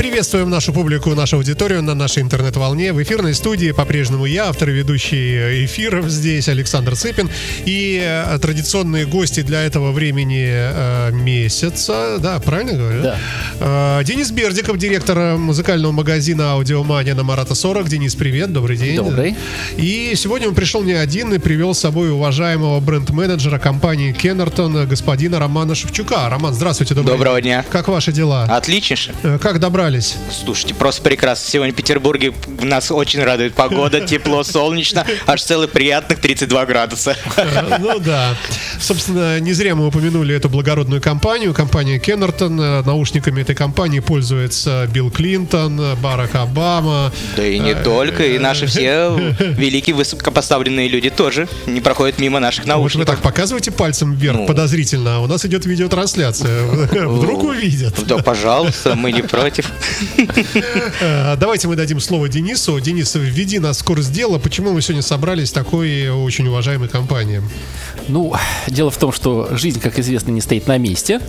Приветствуем нашу публику, нашу аудиторию на нашей интернет-волне. В эфирной студии по-прежнему я, автор и ведущий эфиров здесь, Александр Цыпин. И традиционные гости для этого времени месяца, да, правильно говорю? Да. Денис Бердиков, директор музыкального магазина «Аудиомания» на Марата 40. Денис, привет, добрый день. Добрый. И сегодня он пришел не один и привел с собой уважаемого бренд-менеджера компании Кеннертон, господина Романа Шевчука. Роман, здравствуйте, доброго дня. Как ваши дела? Отличнейше. Как добрались? Слушайте, просто прекрасно. Сегодня в Петербурге нас очень радует погода, тепло, солнечно, аж целых приятных 32 градуса. Ну да. Собственно, не зря мы упомянули эту благородную компанию. Компания Кеннертон. Наушниками этой компании пользуется Билл Клинтон, Барак Обама. Да и не только. И наши все великие высокопоставленные люди тоже не проходят мимо наших наушников. Вы так показываете пальцем вверх подозрительно, а у нас идет видеотрансляция. Вдруг увидят. Да, пожалуйста, мы не против. Давайте мы дадим слово Денису. Денис, введи нас в курс дела. Почему мы сегодня собрались в такой очень уважаемой компании? Ну, дело в том, что жизнь, как известно, не стоит на месте.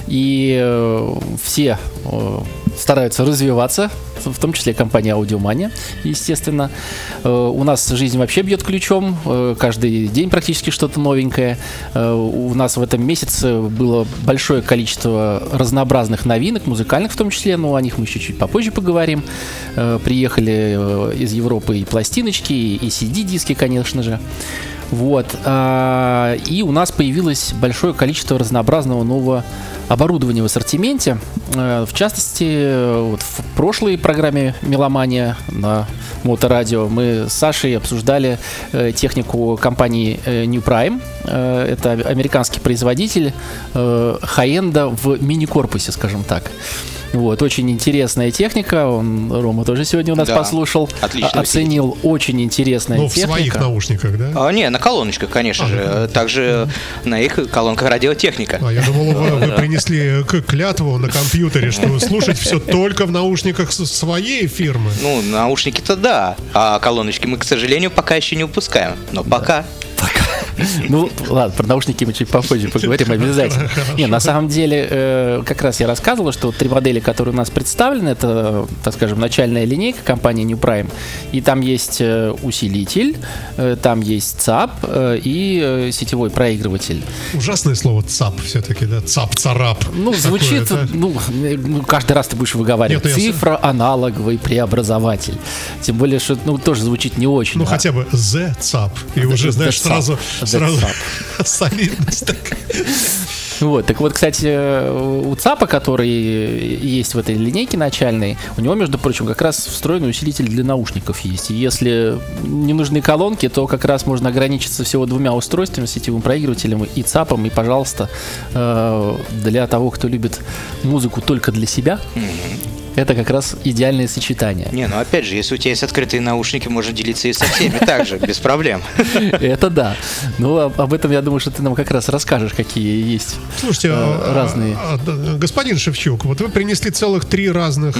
И все стараются развиваться, в том числе компания «Аудиомания», естественно. У нас жизнь вообще бьет ключом. Каждый день практически что-то новенькое. У нас в этом месяце было большое количество разнообразных новинок, музыкальных в том числе, но о них мы еще чуть попозже поговорим. Приехали из Европы и пластиночки, и CD-диски, конечно же. Вот. И у нас появилось большое количество разнообразного нового оборудования в ассортименте. В частности, вот в прошлой программе «Меломания» на Моторадио мы с Сашей обсуждали технику компании New Prime. Это американский производитель хай-энда в мини-корпусе, скажем так. Вот, очень интересная техника. Рома тоже сегодня у нас послушал. Отлично. Оценил. Очень интересная техника. В своих наушниках, да? Не, на колоночках, конечно же. Также на их колонках радиотехника. Я думал, вы принесли клятву на компьютере, что слушать все только в наушниках своей фирмы. Ну, наушники-то да. А колоночки мы, к сожалению, пока еще не выпускаем. Но пока. Ну, ладно, про наушники мы чуть попозже поговорим обязательно. Не, на самом деле, как раз я рассказывал, что 3 модели, которые у нас представлены, это, так скажем, начальная линейка компании New Prime. И там есть усилитель, там есть ЦАП и сетевой проигрыватель. Ужасное слово ЦАП все-таки, да? ЦАП-царап. Ну, звучит, ну, каждый раз ты будешь выговаривать. Цифра-аналоговый преобразователь. Тем более, что, ну, тоже звучит не очень. Ну, хотя бы Z-ЦАП. И уже, знаешь, сразу солидность такая. Вот, так вот, кстати, у ЦАПа, который есть в этой линейке начальной, у него, между прочим, как раз встроенный усилитель для наушников есть. И если не нужны колонки, то как раз можно ограничиться всего 2 устройствами, сетевым проигрывателем и ЦАПом. И, пожалуйста, для того, кто любит музыку только для себя, это как раз идеальное сочетание. Не, ну опять же, если у тебя есть открытые наушники, можно делиться и со всеми так же, без проблем. Это да. Ну, об этом, я думаю, что ты нам как раз расскажешь, какие есть. Слушайте, разные. Господин Шевчук, вот вы принесли целых 3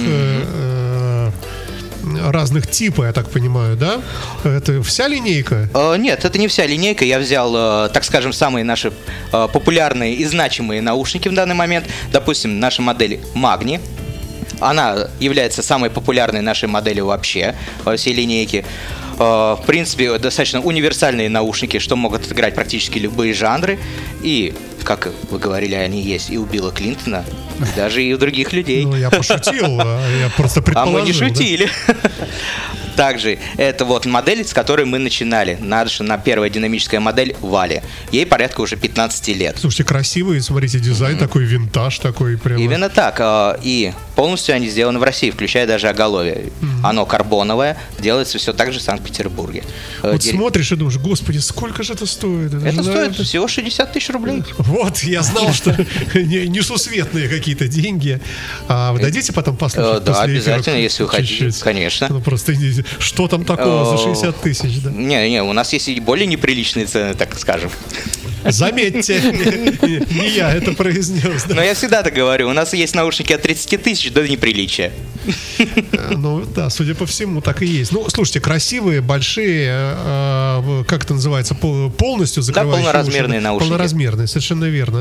разных типа, я так понимаю, да? Это вся линейка? Нет, это не вся линейка. Я взял, так скажем, самые наши популярные и значимые наушники в данный момент. Допустим, наша модель Magni. Она является самой популярной нашей моделью вообще во всей линейке. В принципе, достаточно универсальные наушники, что могут отыграть практически любые жанры. И, как вы говорили, они есть и у Билла Клинтона, и даже и у других людей. Ну, я пошутил, я просто предположил. А мы не шутили. Также это вот модель, с которой мы начинали. Наша первая динамическая модель Вали. Ей порядка уже 15 лет. Слушайте, красивый, смотрите, дизайн такой, винтаж такой прямо. Именно так. И полностью они сделаны в России, включая даже оголовье. Оно карбоновое, делается все так же в Санкт-Петербурге. Вот смотришь и думаешь, господи, сколько же это стоит? Это стоит всего 60 тысяч рублей. Вот, я знал, что несусветные какие-то деньги. А вы дадите потом послушать? Да, обязательно, если вы хотите, конечно. Ну просто что там такого за 60 тысяч? Не, у нас есть и более неприличные цены, так скажем. Заметьте, не я это произнес. Но я всегда так говорю, у нас есть наушники от 30 тысяч до неприличия. Ну да, судя по всему, так и есть. Ну, слушайте, красивые, большие, как это называется, полностью закрывающие полноразмерные наушники. Полноразмерные, совершенно верно,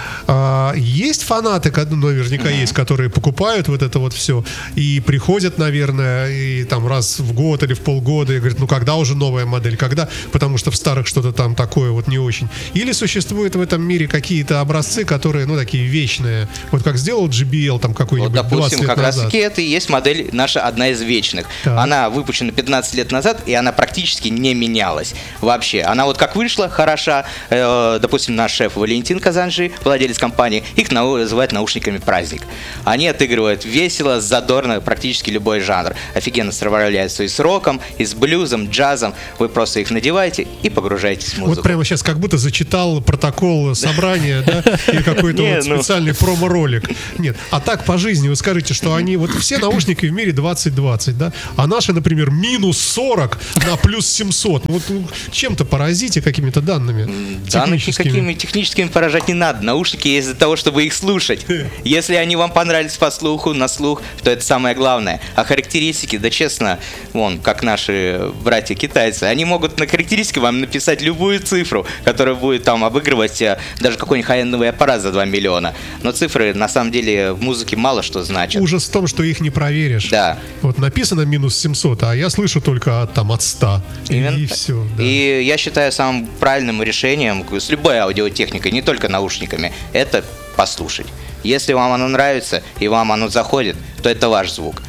да. Есть фанаты, наверняка есть, которые покупают вот это вот все и приходят, наверное, и там раз в год или в полгода и говорят, ну когда уже новая модель, когда, потому что в старых что-то там такое вот не очень. Или существуют в этом мире какие-то образцы, которые, ну, такие вечные, вот как сделал JBL там какой-нибудь вот, допустим, 20 лет как назад. раз таки это и есть модель наша, одна из вечных. Так. Она выпущена 15 лет назад, и она практически не менялась вообще. Она вот как вышла, хороша. Допустим, наш шеф Валентин Казанжи, владелец компании, их называют наушниками праздник. Они отыгрывают весело, задорно, практически любой жанр. Офигенно справляются и с роком, и с блюзом, джазом. Вы просто их надеваете и погружаетесь в музыку. Вот прямо сейчас как будто зачитал протокол собрания, да, или какой-то вот специальный промо-ролик. Нет, а так по жизни вы скажите, что они, вот все наушники в мире 20-20, да, а наши, например, минус 40 на плюс 700. Вот чем-то поразите какими-то данными никакими техническими поражать не надо. Наушники есть для того, чтобы их слушать. Если они вам понравились по слуху, на слух, то это самое главное. А характеристики, да честно, вон, как наши братья-китайцы, они могут на характеристике вам написать любую цифру, которая будет там обыгрывать даже какой-нибудь хай-эндовый аппарат за 2 миллиона. Но цифры, на самом деле, в музыке мало что значат. Ужас в том, что их не проверишь. Да. Вот написано минус 700, а я слышу только от 100. И все. Да. И я считаю самым правильным решением с любой аудиотехникой, не только наушниками, это послушать. Если вам оно нравится и вам оно заходит, то это ваш звук.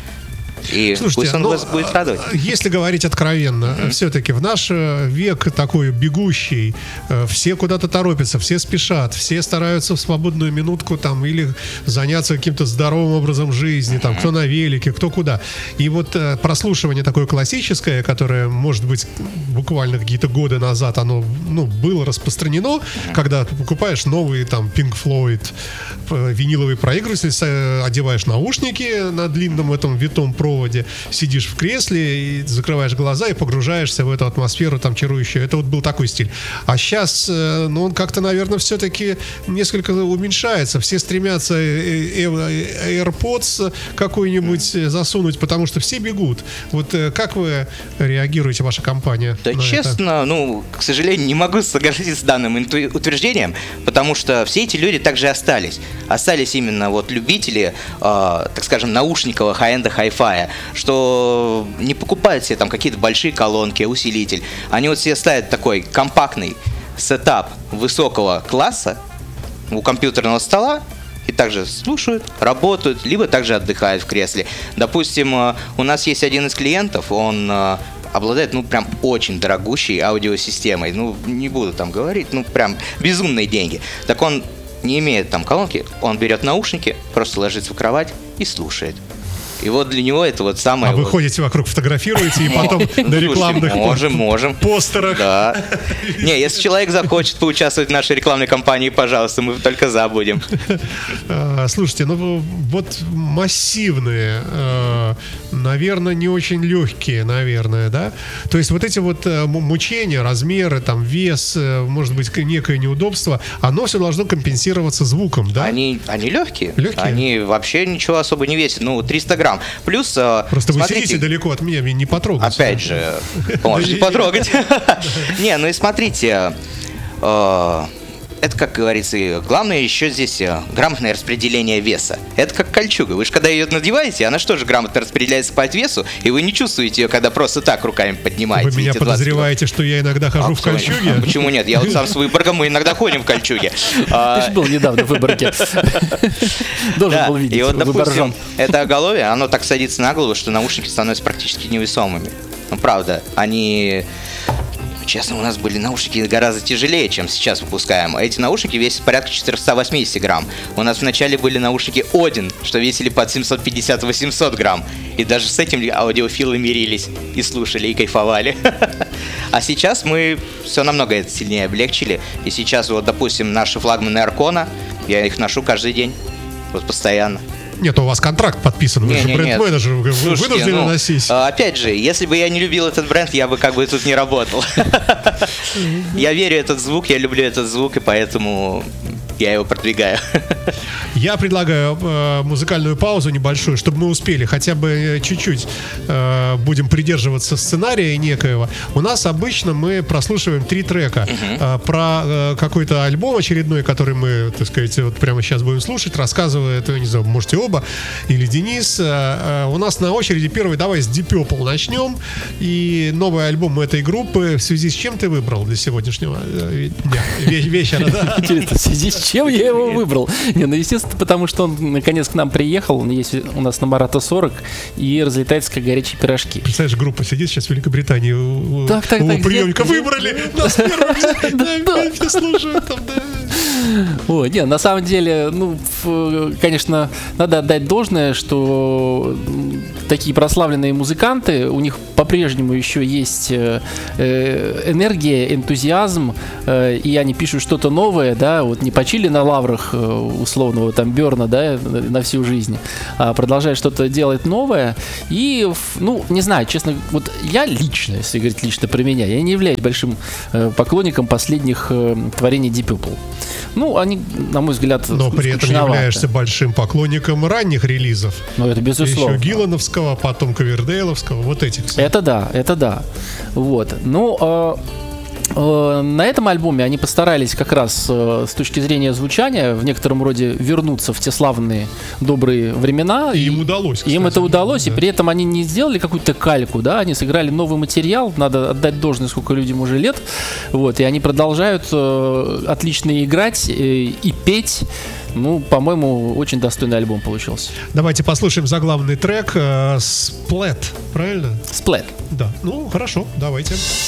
И слушайте, пусть он вас будет радовать. Если говорить откровенно, все-таки в наш век такой бегущий, все куда-то торопятся, все спешат, все стараются в свободную минутку там или заняться каким-то здоровым образом жизни, там кто на велике, кто куда. И вот прослушивание такое классическое, которое, может быть, буквально какие-то годы назад оно, ну, было распространено, когда ты покупаешь новый там Pink Floyd виниловый проигрыватель, одеваешь наушники на длинном этом витом проводе, сидишь в кресле и закрываешь глаза и погружаешься в эту атмосферу там чарующую. Это вот был такой стиль. А сейчас, ну, он как-то, наверное, все-таки несколько уменьшается. Все стремятся AirPods какой-нибудь засунуть, потому что все бегут. Вот как вы реагируете, ваша компания? Да, честно, ну, к сожалению, не могу согласиться с данным утверждением, потому что все эти люди также остались. Остались именно вот любители, так скажем, наушникового хай-энда, хай-фая, что не покупают себе там какие-то большие колонки, усилитель. Они вот себе ставят такой компактный сетап высокого класса у компьютерного стола и также слушают, работают, либо также отдыхают в кресле. Допустим, у нас есть один из клиентов, он обладает, ну, прям очень дорогущей аудиосистемой. Ну, не буду там говорить, ну, прям безумные деньги. Так он не имеет там колонки, он берет наушники, просто ложится в кровать и слушает. И вот для него это вот самое... А вы ходите вокруг, фотографируете, и потом на рекламных можем. постерах. Да. Не, если человек захочет поучаствовать в нашей рекламной кампании, пожалуйста, мы только за будем. Слушайте, ну вот массивные, наверное, не очень легкие, наверное, да? То есть вот эти вот мучения, размеры, там вес, может быть, некое неудобство, оно все должно компенсироваться звуком, да? Они легкие. Легкие? Они вообще ничего особо не весят. Ну, 300 грамм. Плюс, просто смотрите, вы сидите далеко от меня не потрогать. Опять же, можете потрогать. Не, ну и смотрите, это, как говорится, главное еще здесь грамотное распределение веса. Это как кольчуга. Вы же когда ее надеваете, она что же грамотно распределяется по весу, и вы не чувствуете ее, когда просто так руками поднимаете. Вы меня подозреваете, что я иногда хожу в кольчуге? Почему нет? Я вот сам с Выборгом, мы иногда ходим в кольчуге. Ты же был недавно в Выборге. Должен был видеть. И вот, допустим, это оголовье, оно так садится на голову, что наушники становятся практически невесомыми. Ну, правда, они... Честно, у нас были наушники гораздо тяжелее, чем сейчас выпускаем. Эти наушники весят порядка 480 грамм. У нас вначале были наушники Один, что весили под 750-800 грамм. И даже с этим аудиофилы мирились и слушали, и кайфовали. А сейчас мы все намного это сильнее облегчили. И сейчас вот, допустим, наши флагманы Аркона, я их ношу каждый день. Вот постоянно. Нет, у вас контракт подписан, вы же бренд-менеджер, вы вынуждены носить. Опять же, если бы я не любил этот бренд, я бы как бы тут не работал. Я верю в этот звук, я люблю этот звук, и поэтому я его продвигаю. Я предлагаю музыкальную паузу небольшую, чтобы мы успели хотя бы чуть-чуть будем придерживаться сценария некоего. У нас обычно мы прослушиваем 3 трека про какой-то альбом очередной, который мы, так сказать, вот прямо сейчас будем слушать, рассказывает, не знаю, можете оба, или Денис. У нас на очереди первый, давай с Deep Purple начнем. И новый альбом этой группы. В связи с чем ты выбрал для сегодняшнего вечера? Да? Интересно, в связи с чем я его выбрал? Не, ну, естественно, потому что он наконец к нам приехал. Он есть у нас на Марата 40 и разлетается как горячие пирожки. Представляешь, группа сидит сейчас в Великобритании у приемника. Выбрали нас первым, все слушают там, да. О, не, на самом деле, ну, конечно, надо отдать должное, что такие прославленные музыканты, у них по-прежнему еще есть энергия, энтузиазм, и они пишут что-то новое, да, вот не почили на лаврах условного там Бёрна, да, на всю жизнь, а продолжают что-то делать новое. И, ну, не знаю, честно, вот я лично, если говорить лично про меня, я не являюсь большим поклонником последних творений Deep Purple. Ну, они, на мой взгляд, но при этом являешься большим поклонником ранних релизов. Ну, это безусловно. Еще Гиллановского, потом Ковердейловского, вот этих. Это да. Вот. Ну, на этом альбоме они постарались как раз с точки зрения звучания в некотором роде вернуться в те славные добрые времена. И им удалось. Им это удалось, да. И при этом они не сделали какую-то кальку, да, они сыграли новый материал, надо отдать должное, сколько людям уже лет, вот, и они продолжают отлично играть и петь. Ну, по-моему, очень достойный альбом получился. Давайте послушаем заглавный трек Splat, правильно? Splat. Да, ну, хорошо, давайте.